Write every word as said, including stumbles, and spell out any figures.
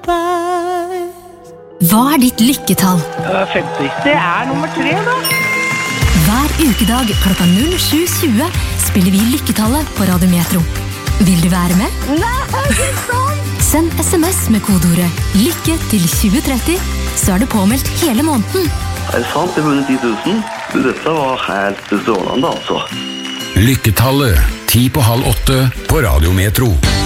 Hva er ditt lykketall? femti. Det er nummer tre, da. Hver ukedag klokka null sju tjue spiller vi Lykketallet på Radio Metro. Vil du være med? Nei, ikke sant! Send sms med kodeordet lykke til tjue tretti, så er du påmeldt hele måneden. Er det sant? Jeg vunnet ti tusen. Dette var helt strålende, altså. Lykketallet, ti på halv åtte på Radio Metro.